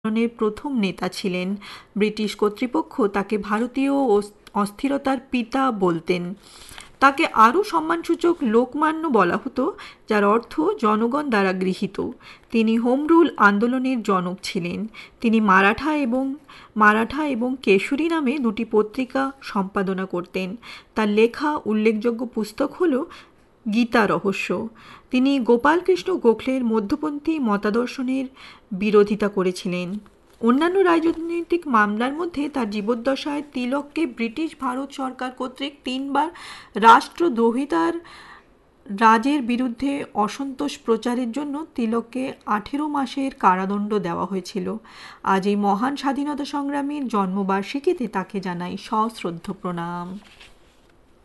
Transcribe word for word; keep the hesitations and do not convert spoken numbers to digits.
আন্দোলনের প্রথম নেতা ছিলেন। ব্রিটিশ কর্তৃপক্ষ তাকে ভারতীয় অস্থিরতার পিতা বলতেন। তাকে আরও সম্মানসূচক লোকমান্য বলা হতো, যার অর্থ জনগণ দ্বারা গৃহীত। তিনি হোম রুল আন্দোলনের জনক ছিলেন। তিনি মারাঠা এবং মারাঠা এবং কেশরী নামে দুটি পত্রিকা সম্পাদনা করতেন। তার লেখা উল্লেখযোগ্য পুস্তক হল গীতা রহস্য। তিনি গোপালকৃষ্ণ গোখলের মধ্যপন্থী মতাদর্শনের বিরোধিতা করেছিলেন। অন্যান্য রাজনৈতিক মামলার মধ্যে তার জীবদ্দশায় তিলককে ব্রিটিশ ভারত সরকার কর্তৃক তিনবার রাষ্ট্রদ্রোহিতার রাজের বিরুদ্ধে অসন্তোষ প্রচারের জন্য তিলককে আঠেরো মাসের কারাদণ্ড দেওয়া হয়েছিল। আজ এই মহান স্বাধীনতা সংগ্রামীর জন্মবার্ষিকীতে তাকে জানাই সশ্রদ্ধ প্রণাম।